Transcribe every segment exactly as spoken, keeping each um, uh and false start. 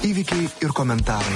Įvykiai ir komentarai.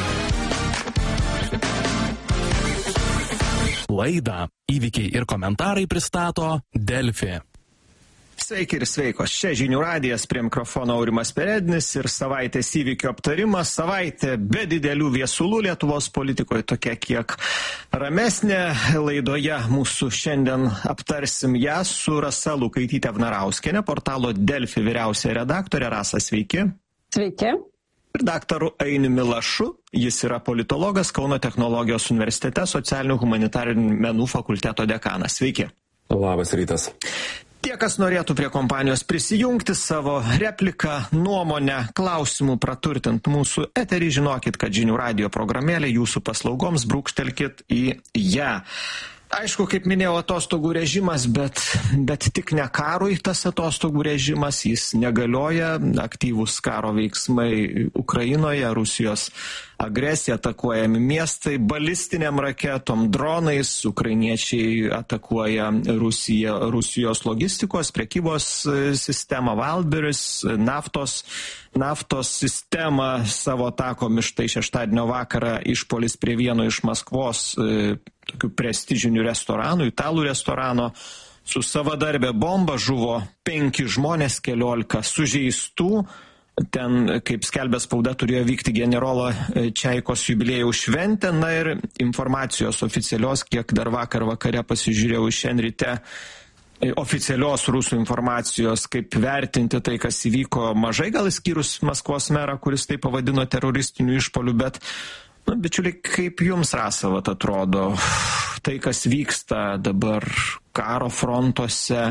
Laidą Įvykiai ir komentarai pristato Delfi. Sveiki ir sveikos. Čia Žinių radijas, prie mikrofono Aurimas Perednis ir savaitės įvykių aptarimas. Savaitė be didelių viesulų Lietuvos politikoje, tokia kiek ramesnė. Laidoje mūsų šiandien aptarsim ją su Rasa Lukaityte Vnarauskiene, portalo Delfi vyriausia redaktorė. Rasa, sveiki. Sveiki. Ir daktaru Ainiumi Lašu. Jis yra politologas, Kauno technologijos universitete, socialinių humanitarinių menų fakulteto dekanas. Sveiki. Labas rytas. Tie, kas norėtų prie kompanijos prisijungti, savo repliką, nuomonę, klausimų praturtint mūsų eterį, žinokit, kad Žinių radijo programėlė jūsų paslaugoms, brūkštelkit į ją. Aišku, kaip minėjau, atostogų režimas, bet, bet tik ne karui tas atostogų režimas, jis negalioja, aktyvūs karo veiksmai Ukrainoje, Rusijos agresija, atakuojami miestai, balistiniam raketom, dronais, ukrainiečiai atakuoja Rusiją, Rusijos logistikos, prekybos sistemą, Wildberries, naftos, naftos sistemą savo atakomis. Štai šeštadienio vakarą išpuolis prie vieno iš Maskvos tokių prestižinių restoranų, italų restorano, su savadarbė bomba žuvo penki žmonės, keliolika sužeistų. Ten, kaip skelbė spauda, turėjo vykti generolo Čaikos jubiliejaus šventė. Na ir informacijos oficialios, kiek dar vakar vakare pasižiūrėjau šiandien ryte, oficialios rusų informacijos, kaip vertinti tai, kas įvyko, mažai, gal išskyrus Maskvos merą, kuris tai pavadino teroristiniu išpuoliu, bet, na, bičiuliai, kaip jums, Rasa, vat atrodo, tai, kas vyksta dabar karo frontuose,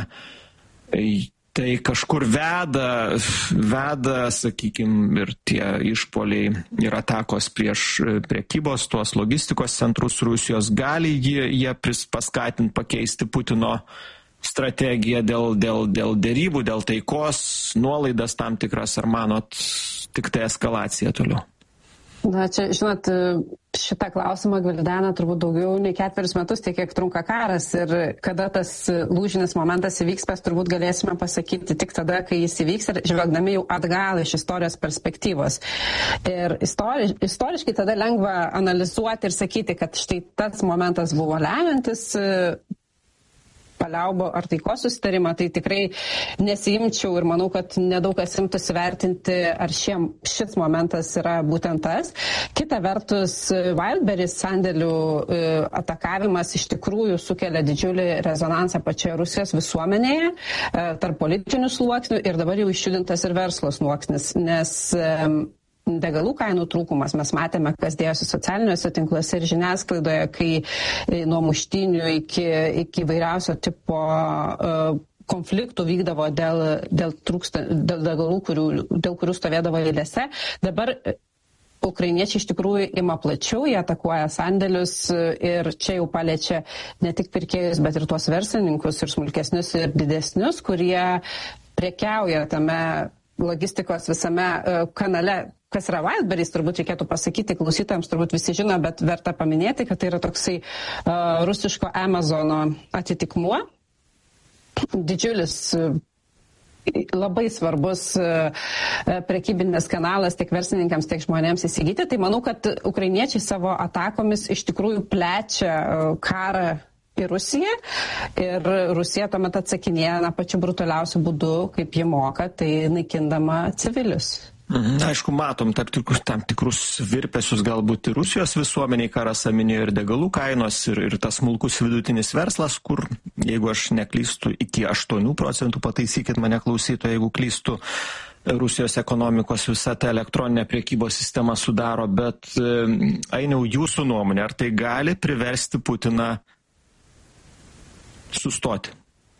tai kažkur veda, veda, sakykime, ir tie išpoliai ir atakos prieš prekybos, tuos logistikos centrus Rusijos, gali jie, jie paskatinti pakeisti Putino strategiją dėl, dėl, dėl derybų, dėl taikos, nuolaidas tam tikras, ar manot, tik tai eskalacija toliau? Na, čia, žinot, šitą klausimą gvildena turbūt daugiau nei ketverius metus, tiek kiek trunka karas, ir kada tas lūžinis momentas įvyks, mes turbūt galėsime pasakyti tik tada, kai jis įvyks, ir žvelgdami jau atgal iš istorijos perspektyvos. Ir istori, istoriškai tada lengva analizuoti ir sakyti, kad štai tas momentas buvo lemiantis paliaubo ar taikos susitarimą, tai tikrai nesiimčiau ir manau, kad nedaug kas imtųsi vertinti, ar šiem, šis momentas yra būtent tas. Kita vertus, Wildberries sandėlių e, atakavimas iš tikrųjų sukelia didžiulį rezonansą pačioje Rusijos visuomenėje, e, tarp politinių sluoksnių, ir dabar jau išjudintas ir verslo sluoksnis, nes e, degalų kainų trūkumas, mes matėme, kas dėjosi socialiniuose tinkluose ir žiniasklaidoje, kai nuo muštynių iki, iki vairiausio tipo uh, konfliktų vykdavo dėl, dėl, trūksta, dėl degalų, kurių, dėl kurių stovėdavo eilėse. Dabar ukrainiečiai iš tikrųjų ima plačiau, jie atakuoja sandėlius ir čia jau paliečia ne tik pirkėjus, bet ir tuos verslininkus, ir smulkesnius, ir didesnius, kurie prekiauja tame logistikos visame uh, kanale. Kas yra Wildberries, turbūt reikėtų pasakyti, klausytojams turbūt visi žino, bet verta paminėti, kad tai yra toksai uh, rusiško Amazono atitikmuo. Didžiulis, uh, labai svarbus uh, prekybinis kanalas tiek verslininkams, tiek žmonėms įsigyti. Tai manau, kad ukrainiečiai savo atakomis iš tikrųjų plečia uh, karą į Rusiją, ir Rusija tuomet atsakinėja na, pačiu brutaliausiu būdu, kaip ji moka, tai naikindama civilius. Mhm. Aišku, matom tam tikrus, tam tikrus virpesius galbūt ir Rusijos visuomeniai, ką Rasa minėjo, ir degalų kainos, ir, ir tas smulkus vidutinis verslas, kur, jeigu aš neklystu, iki aštuonių procentų, pataisykit mane klausytojai, jeigu klystu, Rusijos ekonomikos visa ta elektroninė priekybos sistema sudaro, bet Ainiau, jūsų nuomonė, ar tai gali priversti Putiną sustoti?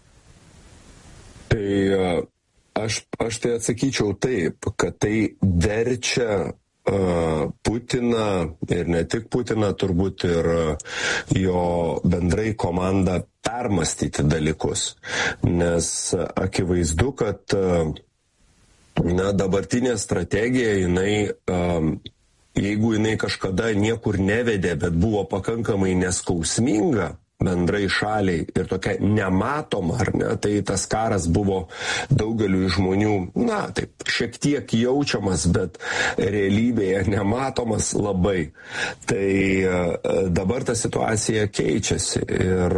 Tai aš, aš tai atsakyčiau taip, kad tai verčia uh, Putiną ir ne tik Putiną, turbūt ir uh, jo bendrai komandą permastyti dalykus. Nes uh, akivaizdu, kad uh, na, dabartinė strategija, jinai, um, jeigu jinai kažkada niekur nevedė, bet buvo pakankamai neskausminga, bendrai šaliai ir tokia nematoma, ar ne, tai tas karas buvo daugeliu žmonių, na, taip, šiek tiek jaučiamas, bet realybėje nematomas labai. Tai dabar ta situacija keičiasi ir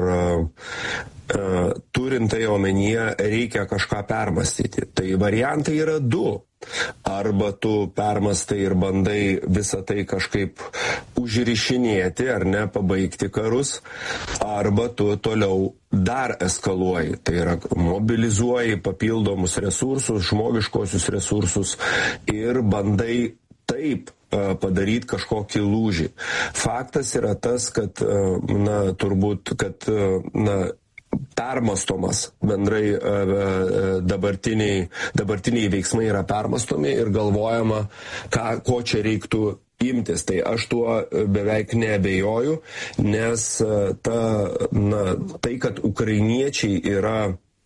turint tai omenyje reikia kažką permastyti. Tai variantai yra du. Arba tu permastai ir bandai visą tai kažkaip užrišinėti ar ne, pabaigti karus, arba tu toliau dar eskaluoji. Tai yra mobilizuoji papildomus resursus, žmogiškosius resursus ir bandai taip padaryti kažkokį lūžį. Faktas yra tas, kad, na, turbūt, kad, na, permastomas bendrai dabartiniai, dabartiniai veiksmai yra permastomi ir galvojama, ką, ko čia reiktų imtis. Tai aš tuo beveik neabejoju, nes ta, na, tai, kad ukrainiečiai yra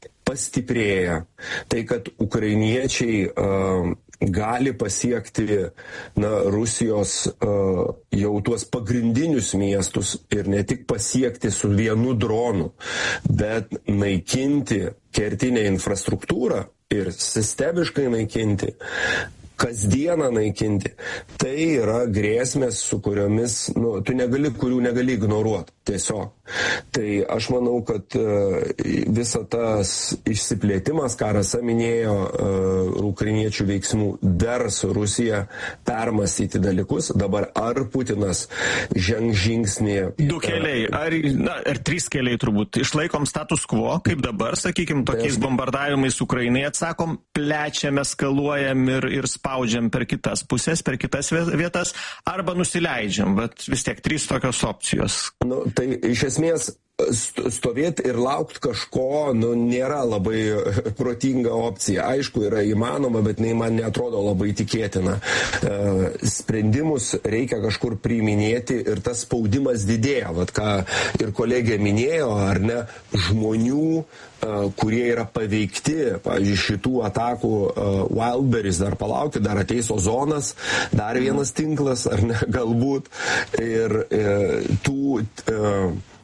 pastiprėję, tai, kad ukrainiečiai uh, gali pasiekti, na, Rusijos uh, jau tuos pagrindinius miestus ir ne tik pasiekti su vienu dronu, bet naikinti kertinę infrastruktūrą ir sistemiškai naikinti, kasdieną naikinti. Tai yra grėsmės, su kuriomis, nu, tu negali, kurių negali ignoruoti. Tiesiog. Tai aš manau, kad uh, visa tas išsiplėtimas, ką Rasa minėjo, uh, ukrainiečių veiksmų vers Rusiją permastyti dalykus. Dabar ar Putinas ženg žingsnį... Du keliai, ar, na, ar trys keliai turbūt. Išlaikom status quo, kaip dabar, sakykime, tokiais Mes... bombardavimais Ukrainai atsakom, plečiam, eskaluojam ir, ir spaudžiam per kitas pusės, per kitas vietas, arba nusileidžiam. Bet vis tiek trys tokios opcijos. Nu, tai iš esmės stovėti ir laukti kažko, nu, nėra labai protinga opcija. Aišku, yra įmanoma, bet nei man neatrodo labai tikėtina. E, sprendimus reikia kažkur priiminėti ir tas spaudimas didėja. Vat ką ir kolegė minėjo, ar ne, žmonių, e, kurie yra paveikti, pavyzdžiui, šitų atakų, e, Wildberries, dar palaukti, dar ateis Ozonas, dar vienas tinklas, ar ne, galbūt. Ir e, tų... E,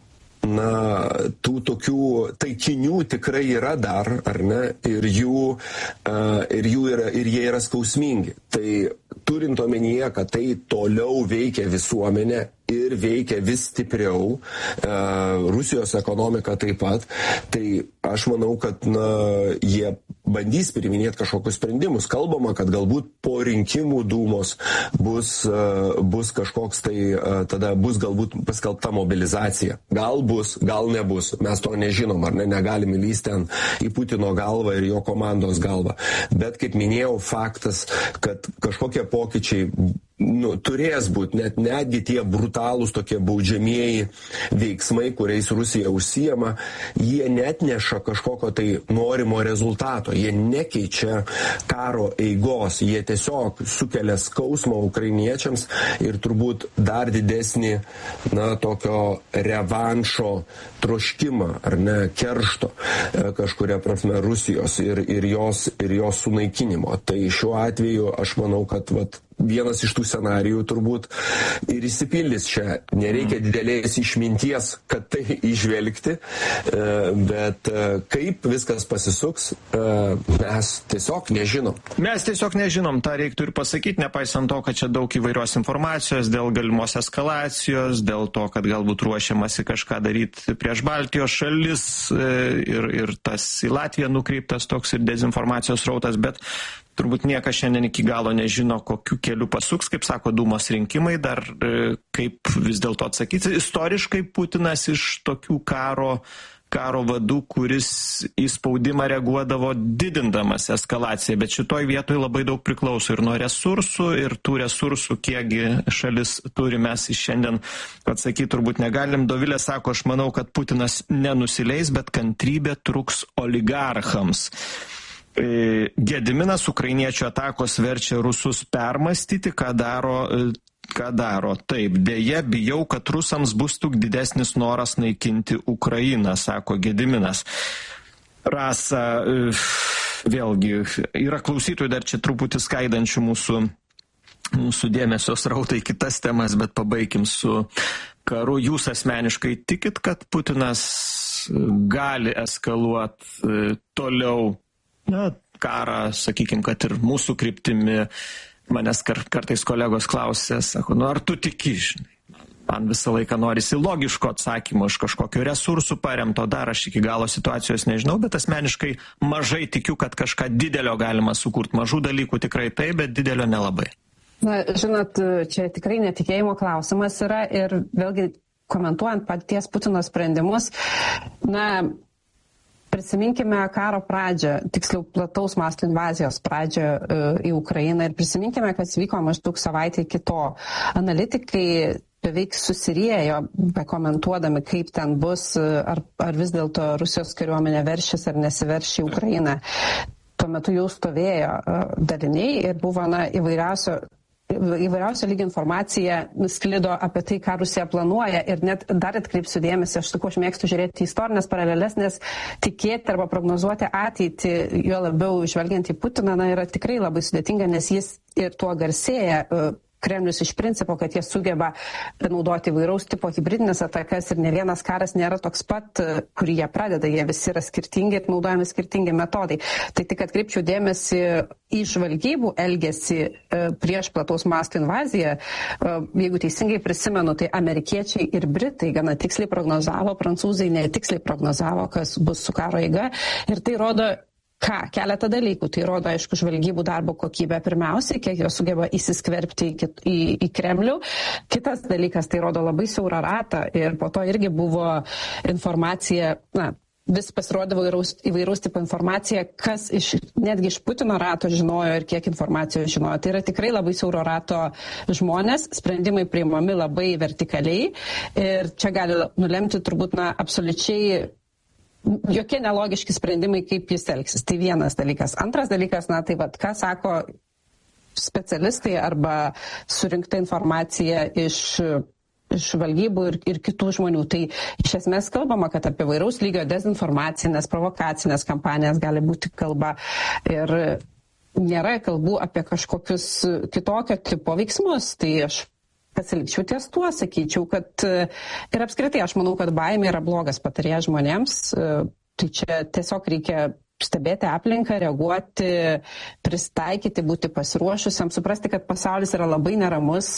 Na, tų tokių taikinių tikrai yra dar, ar ne, ir jų, uh, ir jų yra, ir jie yra skausmingi. Tai turint omenyje, kad tai toliau veikia visuomenę ir veikia vis stipriau, uh, Rusijos ekonomika taip pat, tai aš manau, kad, na, jie bandys priiminėti kažkokius sprendimus. Kalbama, kad galbūt po rinkimų dūmos bus, uh, bus kažkoks tai, uh, tada bus galbūt paskelbta mobilizacija. Gal bus, gal nebus. Mes to nežinom, ar ne, negalime lysti ten į Putino galvą ir jo komandos galvą. Bet, kaip minėjau, faktas, kad kažkokie pokyčiai nu, turės būti, net netgi tie brutalūs tokie baudžiamieji veiksmai, kuriais Rusija užsijama, jie net neša kažkokio tai norimo rezultato, jie nekeičia karo eigos, jie tiesiog sukelia skausmą ukrainiečiams ir turbūt dar didesnį, na, tokio revanšo troškimą, ar ne, keršto kažkuria prasme Rusijos ir, ir, jos, ir jos sunaikinimo. Tai šiuo atveju aš manau, kad vat, vienas iš tų scenarijų turbūt ir įsipildys čia. Nereikia didelės išminties, kad tai išvelgti, bet kaip viskas pasisuks, mes tiesiog nežinom. Mes tiesiog nežinom, tą reiktų ir pasakyti, nepaisant to, kad čia daug įvairios informacijos dėl galimos eskalacijos, dėl to, kad galbūt ruošiamasi kažką daryti prieš Baltijos šalis ir, ir tas į Latviją nukreiptas toks ir dezinformacijos rautas, bet turbūt niekas šiandien iki galo nežino, kokiu keliu pasuks, kaip sako Dūmos rinkimai, dar kaip vis dėlto atsakyti. Istoriškai Putinas iš tokių karo, karo vadų, kuris į spaudimą reaguodavo didindamas eskalaciją, bet šitoj vietoj labai daug priklauso ir nuo resursų, ir tų resursų, kiekgi šalis turi, mes šiandien atsakyti turbūt negalim. Dovilė sako, aš manau, kad Putinas nenusileis, bet kantrybė truks oligarchams. Gediminas, ukrainiečių atakos verčia rusus permastyti, ką daro, ką daro. Taip, dėja, bijau, kad rusams bus tik didesnis noras naikinti Ukrainą, sako Gediminas. Rasa, vėlgi, yra klausytojų dar čia truputį skaidančių mūsų, mūsų dėmesio srautai kitas temas, bet pabaikim su karu. Jūs asmeniškai tikit, kad Putinas gali eskaluoti toliau na, karą, sakykime, kad ir mūsų kryptimi? Manęs kar, kartais kolegos klausė, sako, nu ar tu tiki, žinai? Man visą laiką norisi logiško atsakymo iš kažkokio resursų paremto, dar aš iki galo situacijos nežinau, bet asmeniškai mažai tikiu, kad kažką didelio galima sukurti. Mažų dalykų tikrai taip, bet didelio nelabai. Na, žinot, čia tikrai netikėjimo klausimas yra ir vėlgi komentuojant paties Putino sprendimus, na, prisiminkime karo pradžią, tiksliau plataus masto invazijos pradžią uh, į Ukrainą ir prisiminkime, kas vyko maždaug savaitę iki to. Analitikai beveik susiriejo, komentuodami, kaip ten bus, ar, ar vis dėlto Rusijos kariuomenė veršis ar nesiverš į Ukrainą. Tuo metu jau stovėjo daliniai ir buvo na, įvairiausio įvairiausio lygio informacija sklido apie tai, ką Rusija planuoja ir net dar atkreipsiu dėmesį, aš sakau, aš mėgstu žiūrėti istorinės paralelės, nes tikėti arba prognozuoti ateitį, jo labiau žvelgiant į Putiną, na, yra tikrai labai sudėtinga, nes jis ir tuo garsėja. Kremlius iš principo, kad jie sugeba naudoti įvairaus tipo hibridinės atakas ir ne vienas karas nėra toks pat, kurį jie pradeda, jie visi yra skirtingi ir naudojami skirtingi metodai. Tai tik atkreipčiau dėmesį į žvalgybų elgesį prieš plataus masto invaziją. Jeigu teisingai prisimenu, tai amerikiečiai ir britai gana tiksliai prognozavo, prancūzai netiksliai prognozavo, kas bus su karo eiga ir tai rodo ką? Keletą dalykų. Tai rodo, aišku, žvalgybų darbo kokybę pirmiausiai, kiek jos sugeba įsiskverbti į, į, į Kremlių. Kitas dalykas, tai rodo labai siaurą ratą ir po to irgi buvo informacija, na, vis pasirodavo įvairaus, įvairaus tipo informacija, kas iš, netgi iš Putino rato žinojo ir kiek informacijos žinojo. Tai yra tikrai labai siauro rato žmonės, sprendimai priimami labai vertikaliai ir čia gali nulemti turbūt, na, absoliučiai jokie nelogiški sprendimai, kaip jis elgsis. Tai vienas dalykas. Antras dalykas, na tai vat, ką sako specialistai arba surinkta informacija iš, iš žvalgybų ir, ir kitų žmonių. Tai iš esmės kalbama, kad apie vairaus lygio dezinformacinės, provokacinės kampanijas gali būti kalba ir nėra kalbų apie kažkokius kitokio tipo veiksmus. Tai aš pasilikčiau ties tuo, sakyčiau, kad ir apskritai aš manau, kad baimė yra blogas patarėjas žmonėms, tai čia tiesiog reikia stebėti aplinką, reaguoti, pristaikyti, būti pasiruošusiam, suprasti, kad pasaulis yra labai neramus,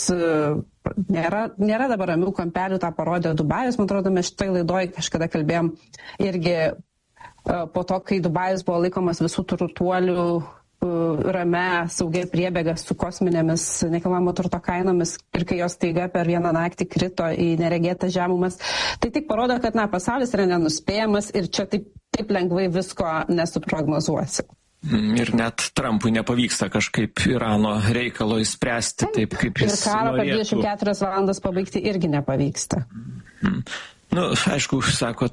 nėra, nėra dabar ramių kampelių, tą parodė Dubajus, man atrodo, mes šitai laidoj kažkada kalbėjom irgi po to, kai Dubajus buvo laikomas visų turtuolių rame, saugiai priebėga su kosminėmis nekilnojamo turto kainomis ir kai jos taiga per vieną naktį krito į neregėtas žemumas. Tai tik parodo, kad na, pasaulis yra nenuspėjamas ir čia taip, taip lengvai visko nesuprognozuosi. Ir net Trumpui nepavyksta kažkaip Irano reikalo įspręsti taip, kaip jis norėtų. Ir karo per dvidešimt keturias valandas pabaigti irgi nepavyksta. Mm. Nu, aišku, sakot,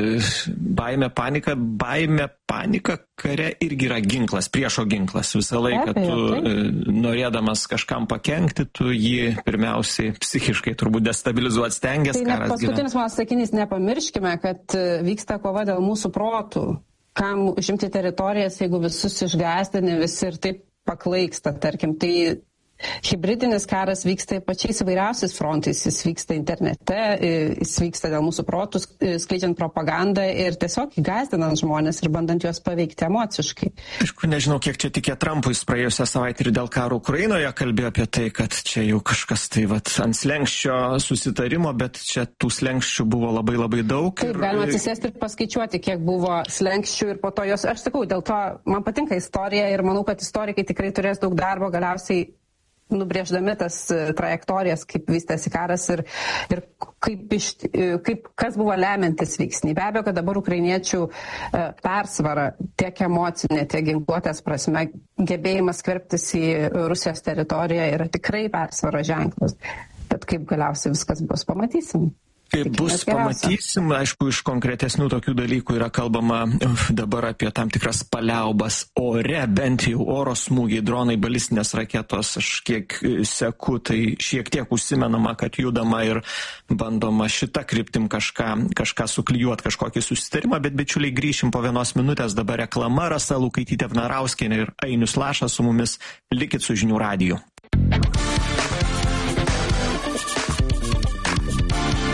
baimė, panika, baimė, panika kare irgi yra ginklas, priešo ginklas. Visą laiką tu norėdamas kažkam pakenkti, tu jį pirmiausiai psichiškai turbūt destabilizuoti stengiasi. Tai paskutinis mano sakinys, nepamirškime, kad vyksta kova dėl mūsų protų. Kam užimti teritorijas, jeigu visus išgąsdini, visi ir taip paklaiksta, tarkim, tai hibridinis karas vyksta pačiais įvairiausiais frontais, jis vyksta internete, jis vyksta dėl mūsų protų, skleidžiant propagandą ir tiesiog įgąsdinant žmonės ir bandant juos paveikti emociškai. Aišku, nežinau, kiek čia tikė Trumpui, praėjusią savaitę ir dėl karo Ukrainoje kalbėjo apie tai, kad čia jau kažkas tai vat, ant slenkščio susitarimo, bet čia tų slenkščių buvo labai labai daug. Taip, ir galima atsisėsti ir paskaičiuoti, kiek buvo slenkščių ir po to jos, aš sakau, dėl to man patinka istorija ir manau, kad istorikai tikrai turės daug darbo galiausiai nubrėždami tas trajektorijas, kaip vystėsi karas ir, ir kaip, iš, kaip, kas buvo lemiantis veiksniai. Be abejo, kad dabar ukrainiečių persvara tiek emocinė, tiek ginkluotės prasme, gebėjimas skverbtis į Rusijos teritoriją yra tikrai persvara ženklas. Bet kaip galiausiai viskas bus, pamatysim. Kaip bus, pamatysim, aišku, iš konkretesnių tokių dalykų yra kalbama dabar apie tam tikras paliaubas ore, bent jau oro smūgiai, dronai, balistinės raketos, aš kiek seku, tai šiek tiek užsimenama, kad judama ir bandoma šitą kryptim kažką, kažką suklijuoti, kažkokį susitarimą, bet bičiuliai grįšim po vienos minutės, dabar reklama, Rasa Lukaitytė Vnarauskienė ir Ainius Lašas su mumis, likit su žinių radiju.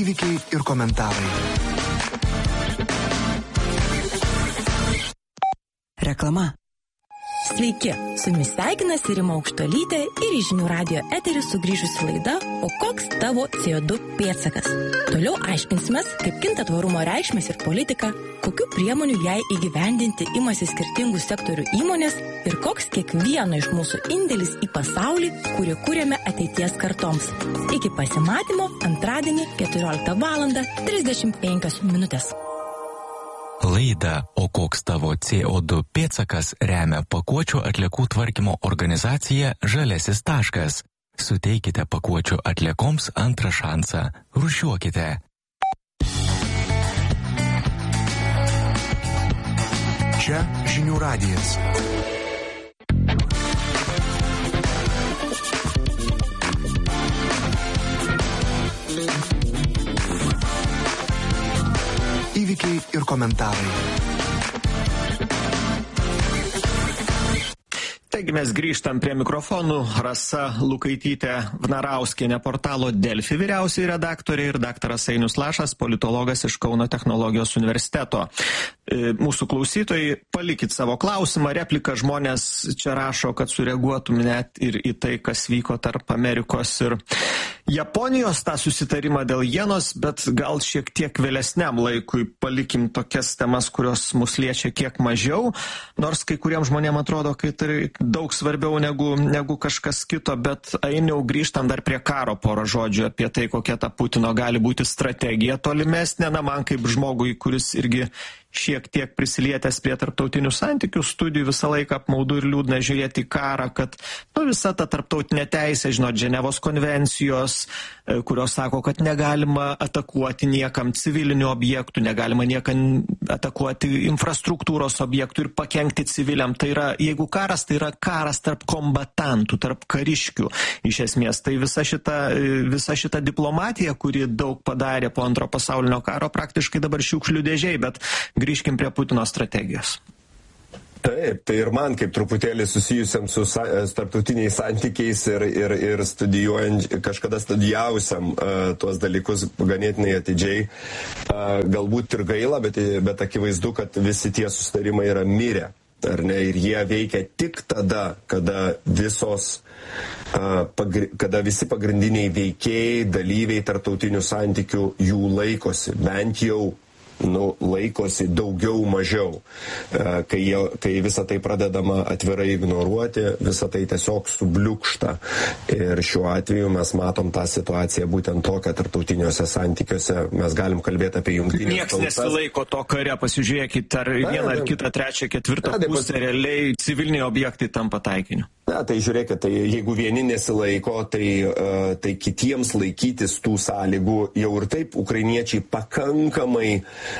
Įvykiai ir komentarai. Reklama. Sveiki, su jumis sveikinasi Rima Aukštuolytė ir į Žinių radijo eterį sugrįžusi laida O koks tavo C O du pėdsakas? Toliau aiškinsimės, kaip kinta tvarumo reikšmės ir politika, kokių priemonių jai įgyvendinti imasi skirtingų sektorių įmonės ir koks kiekvieno iš mūsų indėlis į pasaulį, kurį kūrėme ateities kartoms. Iki pasimatymo antradienį keturioliktą valandą trisdešimt penkios minutės. Laidą O koks tavo C O du pėdsakas remia pakuočių atliekų tvarkymo organizacija Žalesis taškas. Suteikite pakuočių atliekoms antrą šansą. Rūšiuokite. Čia Žinių radijas. Įvykiai ir komentarai. Taigi mes grįžtam prie mikrofonų. Rasa Lukaitytė Vnarauskienė, portalo Delfi vyriausioji redaktorė, ir daktaras Ainius Lašas, politologas iš Kauno technologijos universiteto. Mūsų klausytojai, palikit savo klausimą, repliką. Žmonės čia rašo, kad sureaguotum net ir į tai, kas vyko tarp Amerikos ir Japonijos, tą susitarimą dėl jenos, bet gal šiek tiek vėlesniam laikui palikim tokias temas, kurios mus liečia kiek mažiau, nors kai kuriems žmonėms atrodo, kad tai daug svarbiau negu, negu kažkas kito, bet Ainiau, grįžtam dar prie karo porą žodžių apie tai, kokia ta Putino gali būti strategija tolimesnė. Na, man kaip žmogui, kuris irgi šiek tiek prisilietęs prie tarptautinių santykių studijų, visą laiką apmaudu ir liūdna žiūrėti į karą, kad nu, visa ta tarptautinė teisė, žinot, Ženevos konvencijos, kurios sako, kad negalima atakuoti niekam civilinių objektų, negalima niekam atakuoti infrastruktūros objektų ir pakenkti civiliam. Tai yra, jeigu karas, tai yra karas tarp kombatantų, tarp kariškių. Iš esmės, tai visa šita, visa šita diplomatija, kuri daug padarė po antro pasaulinio karo, praktiškai dabar šiukšlių dėžiai, bet grįžkim prie Putino strategijos. Taip, tai ir man kaip truputėlį susijusiam su sa, tarptautiniais santykiais ir, ir, ir studijuojant, kažkada studijavusiam uh, tuos dalykus ganėtinai atidžiai. Uh, galbūt ir gaila, bet, bet akivaizdu, kad visi tie susitarimai yra mirę. Ar ne? Ir jie veikia tik tada, kada visos, uh, pagri, kada visi pagrindiniai veikėjai, dalyviai tarptautinių santykių jų laikosi, bent jau nu, laikosi daugiau mažiau. Kai, jie, kai visą tai pradedama atvirai ignoruoti, visą tai tiesiog subliukšta. Ir šiuo atveju mes matom tą situaciją būtent tokią tarptautiniuose santykiuose. Mes galim kalbėti apie jungtinės Niekas tautas. nesilaiko to kare, pasižiūrėkit, ar vieną, ar kitą, trečią, ketvirtą pusę, realiai civiliniai objektai tampa taikiniu. Na, tai žiūrėkit, tai jeigu vieni nesilaiko, tai, uh, tai kitiems laikytis tų sąlygų jau ir taip ukrainiečiai pakankamai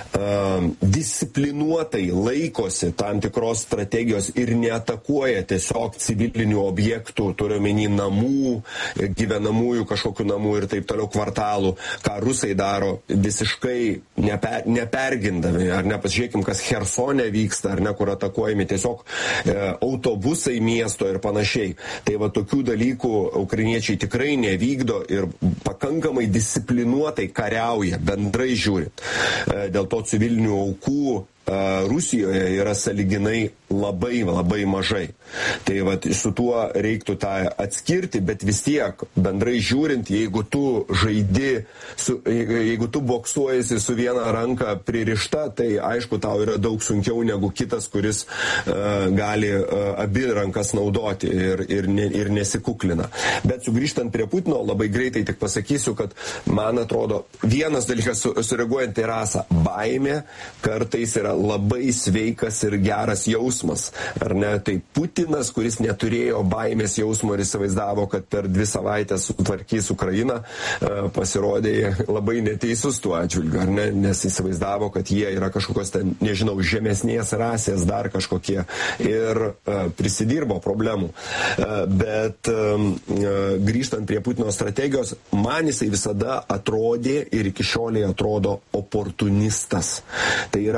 uh, disciplinuotai laikosi tam tikros strategijos ir neatakuoja tiesiog civilinių objektų, turiuomenį namų, gyvenamųjų kažkokių namų ir taip toliau kvartalų, ką rusai daro visiškai neper, nepergindami, ar ne, pasižiūrėkim, kas Chersone vyksta, ar ne, kur atakuojami tiesiog uh, autobusai miesto ir panašiai. Tai va tokių dalykų ukrainiečiai tikrai nevykdo ir pakankamai disciplinuotai kariauja, bendrai žiūrint. Dėl to civilinių aukų Rusijoje yra saliginai labai, labai mažai. Tai va, su tuo reiktų tą atskirti, bet vis tiek, bendrai žiūrint, jeigu tu žaidi, su, jeigu tu boksuojasi su viena ranka pririšta, tai aišku, tau yra daug sunkiau negu kitas, kuris uh, gali uh, abi rankas naudoti ir, ir, ne, ir nesikuklina. Bet sugrįžtant prie Putino, labai greitai tik pasakysiu, kad man atrodo, vienas dalykas su, sureaguojant į rasą, baimė kartais yra labai sveikas ir geras jausmas, ar ne? Tai Putinas, kuris neturėjo baimės jausmo ir įsivaizdavo, kad per dvi savaitės sutvarkys Ukrainą, pasirodė labai neteisus tuo atžvilgiu, ar ne? Nes įsivaizdavo, kad jie yra kažkokios ten, nežinau, žemesnės rasės, dar kažkokie ir prisidirbo problemų. Bet grįžtant prie Putino strategijos, man jisai visada atrodė ir iki šioliai atrodo oportunistas. Tai yra, jeigu mes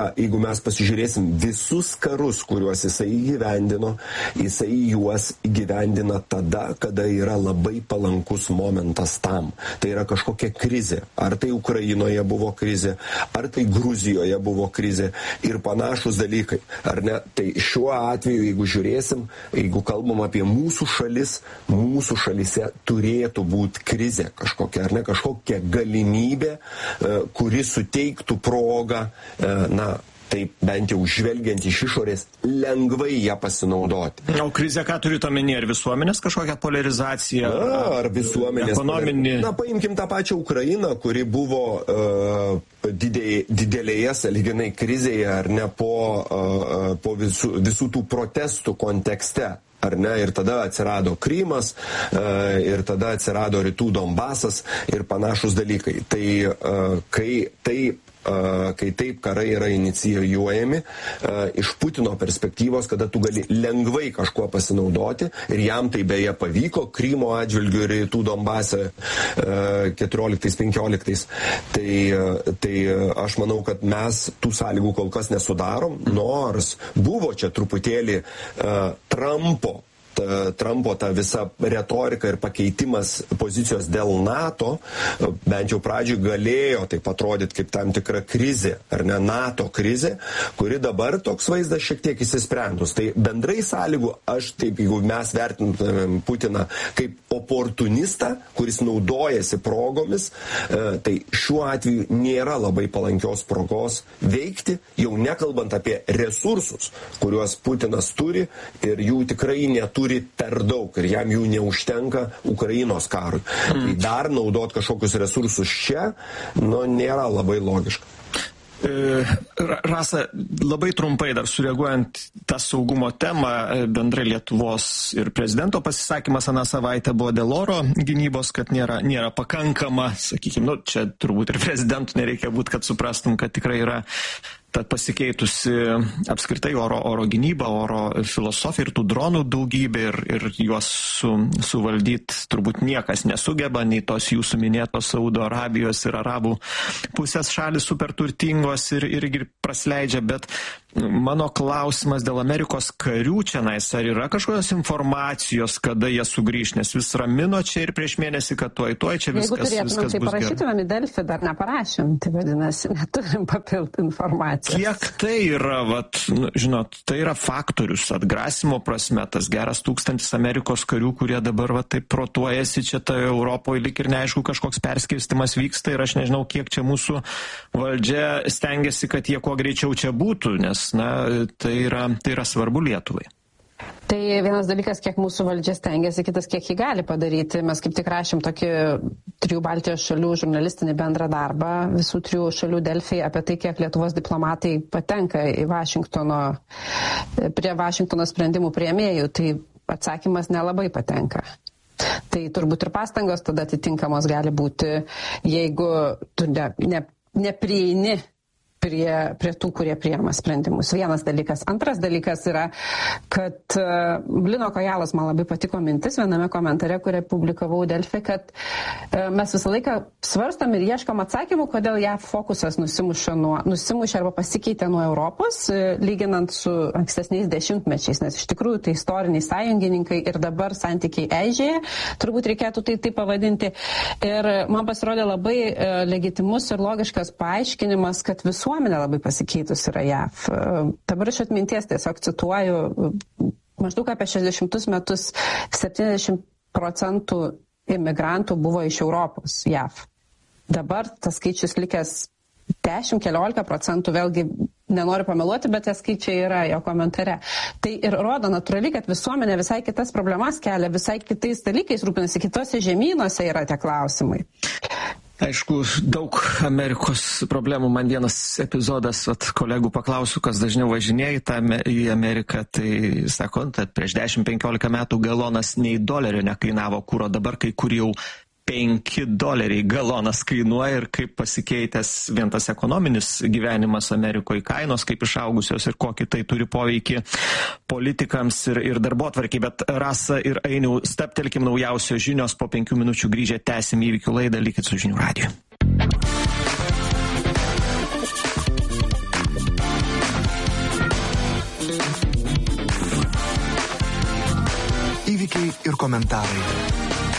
mes pasižiūrėsim visus karus, kuriuos jisai įgyvendino, jisai juos įgyvendina tada, kada yra labai palankus momentas tam. Tai yra kažkokia krizė. Ar tai Ukrainoje buvo krizė, ar tai Gruzijoje buvo krizė ir panašus dalykai. Ar ne? Tai šiuo atveju, jeigu žiūrėsim, jeigu kalbam apie mūsų šalis, mūsų šalise turėtų būti krizė kažkokia, ar ne, kažkokia galimybė, kuri suteiktų progą, na, taip bent jau žvelgiant iš išorės, lengvai ją pasinaudoti. O krizė, ką turite omenyje, ar visuomenės kažkokią polarizaciją? Na, ar visuomenės ekonominį... Na, paimkim tą pačią Ukrainą, kuri buvo uh, didėj, didelėje, sąlyginai krizėje, ar ne, po, uh, po visų, visų tų protestų kontekste. Ar ne, ir tada atsirado Krymas, uh, ir tada atsirado Rytų Donbasas ir panašus dalykai. Tai uh, kai taip kai taip karai yra inicijuojami iš Putino perspektyvos, kada tu gali lengvai kažkuo pasinaudoti, ir jam tai beje pavyko Krymo atžvilgiu ir Rytų Donbase keturioliktais penkioliktais. Tai, tai aš manau, kad mes tų sąlygų kol kas nesudarom, nors buvo čia truputėlį uh, Trumpo Trumpo ta visa retorika ir pakeitimas pozicijos dėl NATO, bent jau pradžioj galėjo taip atrodyti kaip tam tikra krizė, ar ne, NATO krizė, kuri dabar toks vaizdas šiek tiek įsisprendus. Tai bendrai sąlygų, aš taip, jeigu mes vertintumėm Putiną kaip oportunistą, kuris naudojasi progomis, tai šiuo atveju nėra labai palankios progos veikti, jau nekalbant apie resursus, kuriuos Putinas turi, ir jų tikrai neturi per daug, ir jam jų neužtenka Ukrainos karui. Mm. Tai dar naudot kažkokius resursus čia, nu, nėra labai logiška. Rasa, labai trumpai dar sureaguojant tą saugumo temą, bendrai Lietuvos ir prezidento pasisakymas aną savaitę buvo dėl oro gynybos, kad nėra, nėra pakankama, sakykime, nu, čia turbūt ir prezidentų nereikia būti, kad suprastum, kad tikrai yra ta pasikeitusi apskritai oro, oro gynyba, oro filosofija ir tų dronų daugybė, ir, ir juos su, suvaldyti turbūt niekas nesugeba, nei tos jūsų minėtos Saudo Arabijos ir Arabų pusės šalis super turtingos ir irgi prasleidžia, bet mano klausimas dėl Amerikos karių čianais, ar yra kažkokios informacijos, kada jie sugrįš, nes vis ramino čia ir prieš mėnesį, kad tuoj, tuoj čia viskas, viskas bus gerai. Jeigu turėtumėm, tai parašytumėm į Delfį, dar neparašėm, tai vadinasi, neturim papilti informaciją. Kiek tai yra, vat, nu, žinot, tai yra faktorius atgrasimo prasme, tas geras tūkstantis Amerikos karių, kurie dabar va taip protuojasi čia tai Europoje, lik ir neaišku, kažkoks perskirstimas vyksta, ir aš nežinau, kiek čia mūsų valdžia stengiasi, kad jie kuo greičiau čia būtų, nes na, tai yra, tai yra svarbu Lietuvai. Tai vienas dalykas, kiek mūsų valdžia stengiasi, kitas, kiek jį gali padaryti. Mes kaip tik rašėm tokį trijų Baltijos šalių žurnalistinį bendrą darbą, visų trijų šalių Delfį, apie tai, kiek Lietuvos diplomatai patenka į Vašingtono, prie Vašingtono sprendimų priėmėjų. Tai atsakymas nelabai patenka. Tai turbūt ir pastangos tada atitinkamos gali būti, jeigu tu ne, ne, neprieini prie, prie tų, kurie priima sprendimus. Vienas dalykas. Antras dalykas yra, kad uh, Lino Kojalos man labai patiko mintis viename komentare, kurią publikavau Delfi, kad uh, mes visą laiką svarstam ir ieškom atsakymų, kodėl ją fokusas nusimušė, nuo, nusimušė arba pasikeitė nuo Europos, uh, lyginant su ankstesniais dešimtmečiais, nes iš tikrųjų tai istoriniai sąjungininkai ir dabar santykiai eižėja, turbūt reikėtų tai taip pavadinti. Ir man pasirodė labai uh, legitimus ir logiškas paaiškinimas, kad visų visuomenė labai pasikeitus yra J A V. Dabar iš atminties tiesiog cituoju, maždaug apie šešiasdešimtus metus septyniasdešimt procentų imigrantų buvo iš Europos J A V. Dabar tas skaičius likęs dešimt keliolika procentų, vėlgi nenoriu pameluoti, bet tie skaičiai yra jo komentare. Tai ir rodo natūraliai, kad visuomenė visai kitas problemas kelia, visai kitais dalykais rūpinasi, kitose žemynuose yra tie klausimai. Aišku, daug Amerikos problemų. Man vienas epizodas, vat, kolegų paklausiu, kas dažniau važinėja į Ameriką, tai sako, kad prieš dešimt penkiolika metų galonas nei dolerio nekainavo kuro, dabar kai kur jau penki doleriai galonas kainuoja, ir kaip pasikeitęs vien tas ekonominis gyvenimas Amerikoje, kainos kaip išaugusios ir kokį tai turi poveikį politikams ir, ir darbotvarkiai. Bet Rasa ir Ainiau, staptelkim, naujausios žinios, po penkių minučių grįžę tęsim įvykių laidą, likit su Žinių radiju. Įvykiai ir komentarai.